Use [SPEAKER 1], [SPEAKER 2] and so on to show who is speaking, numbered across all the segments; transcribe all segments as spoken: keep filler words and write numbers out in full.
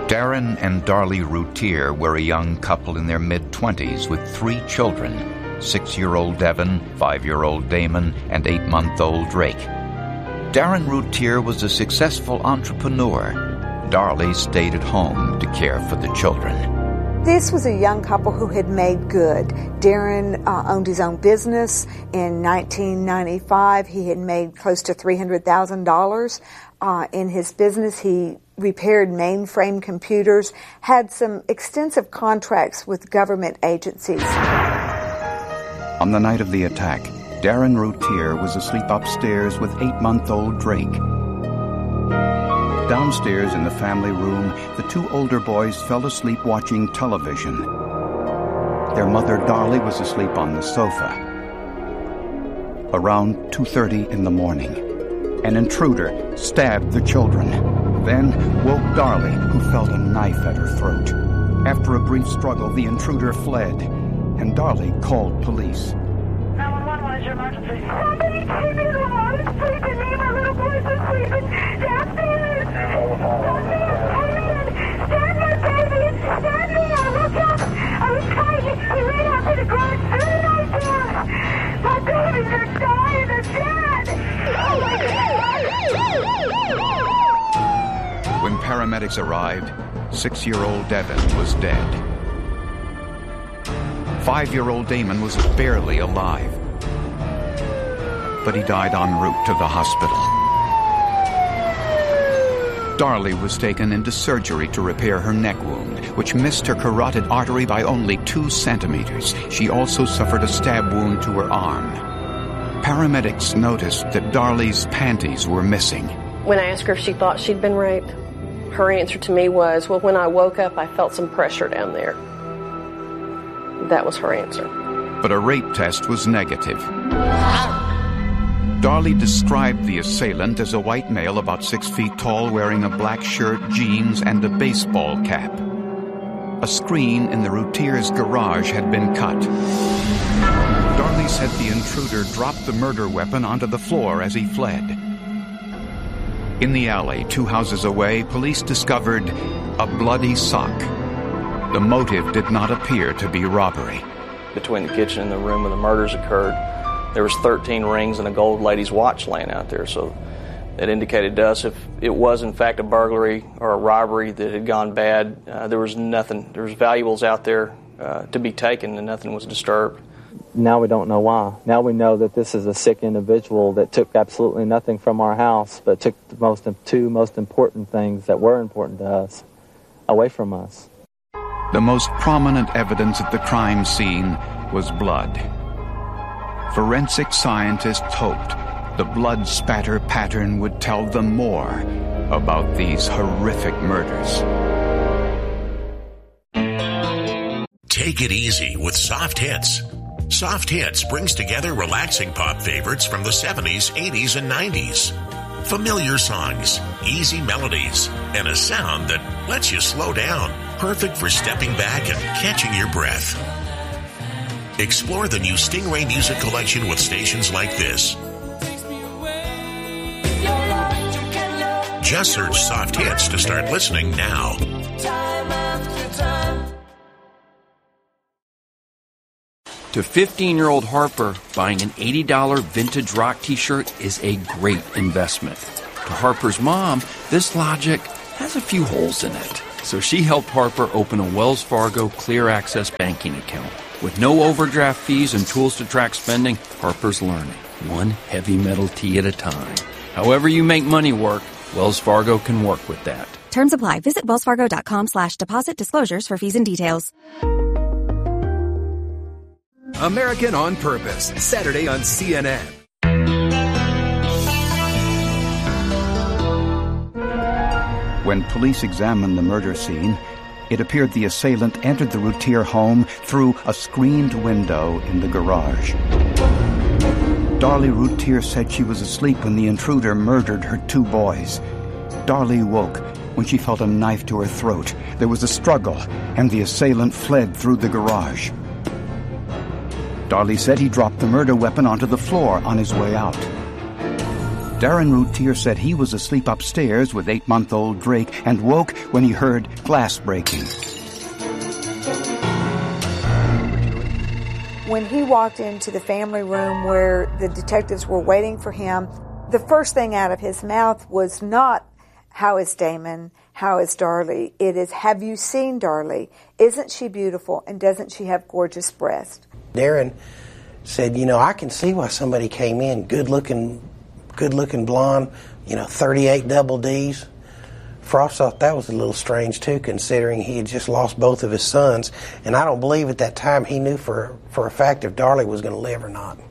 [SPEAKER 1] Darren and Darlie Routier were a young couple in their mid-twenties with three children, six-year-old Devin, five-year-old Damon, and eight-month-old Drake. Darren Routier was a successful entrepreneur. Darlie stayed at home to care for the children.
[SPEAKER 2] This was a young couple who had made good. Darren uh, owned his own business. In nineteen ninety-five, he had made close to three hundred thousand dollars. Uh, in his business, he repaired mainframe computers, had some extensive contracts with government agencies.
[SPEAKER 1] On the night of the attack, Darren Routier was asleep upstairs with eight-month-old Drake. Downstairs in the family room, the two older boys fell asleep watching television. Their mother, Darlie, was asleep on the sofa. Around two thirty in the morning, an intruder stabbed the children, then woke Darlie, who felt a knife at her throat. After a brief struggle, the intruder fled, and Darlie called police.
[SPEAKER 3] nine one one, what is your emergency? Somebody came in while I was sleeping. Me and my little boys were sleeping downstairs.
[SPEAKER 1] When paramedics arrived, six-year-old Devin was dead. Five-year-old Damon was barely alive, but he died en route to the hospital. Darlie was taken into surgery to repair her neck wound, which missed her carotid artery by only two centimeters. She also suffered a stab wound to her arm. Paramedics noticed that Darlie's panties were missing.
[SPEAKER 4] When I asked her if she thought she'd been raped, her answer to me was, well, when I woke up, I felt some pressure down there. That was her answer.
[SPEAKER 1] But a rape test was negative. Darlie described the assailant as a white male about six feet tall wearing a black shirt, jeans, and a baseball cap. A screen in the Routier's garage had been cut. Darlie said the intruder dropped the murder weapon onto the floor as he fled. In the alley, two houses away, police discovered a bloody sock. The motive did not appear to be robbery.
[SPEAKER 5] Between the kitchen and the room where the murders occurred, there was thirteen rings and a gold lady's watch laying out there. So it indicated to us if it was in fact a burglary or a robbery that had gone bad, uh, there was nothing. There was valuables out there uh, to be taken and nothing was disturbed.
[SPEAKER 6] Now we don't know why. Now we know that this is a sick individual that took absolutely nothing from our house, but took the most two most important things that were important to us away from us.
[SPEAKER 1] The most prominent evidence at the crime scene was blood. Forensic scientists hoped the blood spatter pattern would tell them more about these horrific murders.
[SPEAKER 7] Take it easy with Soft Hits. Soft Hits brings together relaxing pop favorites from the seventies, eighties, and nineties. Familiar songs, easy melodies, and a sound that lets you slow down. Perfect for stepping back and catching your breath. Explore the new Stingray Music Collection with stations like this. Just search Soft Hits to start listening now.
[SPEAKER 8] To fifteen-year-old Harper, buying an eighty dollars vintage rock t-shirt is a great investment. To Harper's mom, this logic has a few holes in it. So she helped Harper open a Wells Fargo Clear Access banking account. With no overdraft fees and tools to track spending, Harper's learning, one heavy metal tee at a time. However you make money work, Wells Fargo can work with that.
[SPEAKER 9] Terms apply. Visit wellsfargo.com slash deposit disclosures for fees and details.
[SPEAKER 10] American on Purpose, Saturday on C N N.
[SPEAKER 1] When police examined the murder scene, it appeared the assailant entered the Routier home through a screened window in the garage. Darlie Routier said she was asleep when the intruder murdered her two boys. Darlie woke when she felt a knife to her throat. There was a struggle, and the assailant fled through the garage. Darlie said he dropped the murder weapon onto the floor on his way out. Darren Routier said he was asleep upstairs with eight-month-old Drake and woke when he heard glass breaking.
[SPEAKER 2] When he walked into the family room where the detectives were waiting for him, the first thing out of his mouth was not, "How is Damon? How is Darlie?" It is, "Have you seen Darlie? Isn't she beautiful? And doesn't she have gorgeous breasts?"
[SPEAKER 11] Darren said, you know, I can see why somebody came in, good-looking, good-looking blonde, you know, thirty-eight double Ds. Frost thought that was a little strange, too, considering he had just lost both of his sons. And I don't believe at that time he knew for, for a fact if Darlie was going to live or not.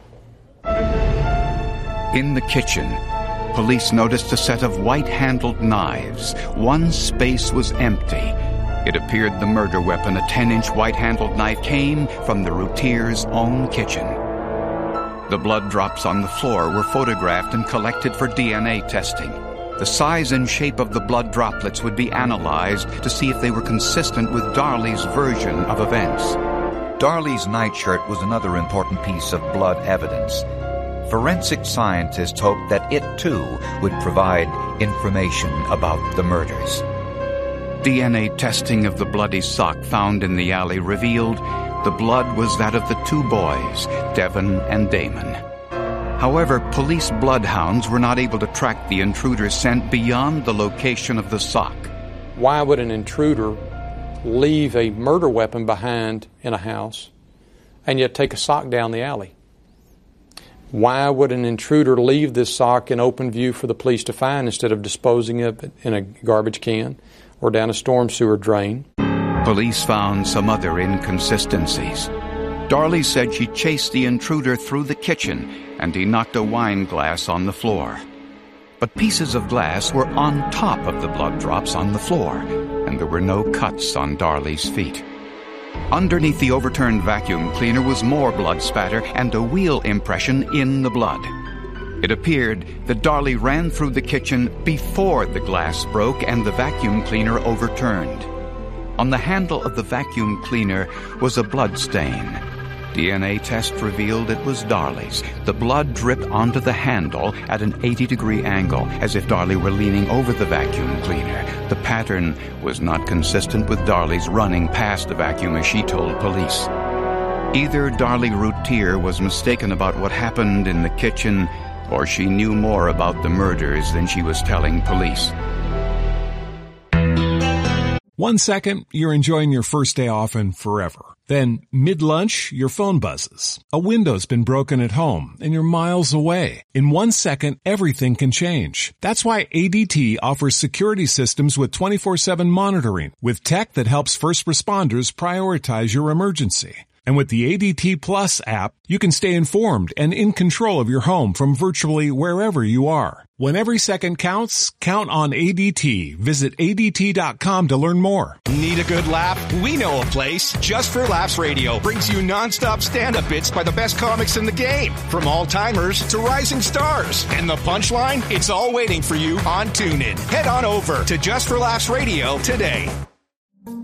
[SPEAKER 1] In the kitchen, police noticed a set of white-handled knives. One space was empty. It appeared the murder weapon, a ten-inch white-handled knife, came from the Routier's own kitchen. The blood drops on the floor were photographed and collected for D N A testing. The size and shape of the blood droplets would be analyzed to see if they were consistent with Darlie's version of events.
[SPEAKER 12] Darlie's nightshirt was another important piece of blood evidence. Forensic scientists hoped that it, too, would provide information about the murders.
[SPEAKER 1] D N A testing of the bloody sock found in the alley revealed the blood was that of the two boys, Devin and Damon. However, police bloodhounds were not able to track the intruder's scent beyond the location of the sock.
[SPEAKER 13] Why would an intruder leave a murder weapon behind in a house and yet take a sock down the alley? Why would an intruder leave this sock in open view for the police to find instead of disposing of it in a garbage can or down a storm sewer drain?
[SPEAKER 1] Police found some other inconsistencies. Darlie said she chased the intruder through the kitchen and he knocked a wine glass on the floor. But pieces of glass were on top of the blood drops on the floor, and there were no cuts on Darlie's feet. Underneath the overturned vacuum cleaner was more blood spatter and a wheel impression in the blood. It appeared that Darlie ran through the kitchen before the glass broke and the vacuum cleaner overturned. On the handle of the vacuum cleaner was a blood stain. D N A test revealed it was Darlie's. The blood dripped onto the handle at an eighty degree angle, as if Darlie were leaning over the vacuum cleaner. The pattern was not consistent with Darlie's running past the vacuum, as she told police. Either Darlie Routier was mistaken about what happened in the kitchen, or she knew more about the murders than she was telling police.
[SPEAKER 14] One second, you're enjoying your first day off and forever. Then, mid-lunch, your phone buzzes. A window's been broken at home, and you're miles away. In one second, everything can change. That's why A D T offers security systems with twenty-four seven monitoring, with tech that helps first responders prioritize your emergency. And with the A D T Plus app, you can stay informed and in control of your home from virtually wherever you are. When every second counts, count on A D T. Visit A D T dot com to learn more.
[SPEAKER 10] Need a good laugh? We know a place. Just for Laughs Radio brings you nonstop stand-up bits by the best comics in the game. From all-timers to rising stars. And the punchline? It's all waiting for you on TuneIn. Head on over to Just for Laughs Radio today.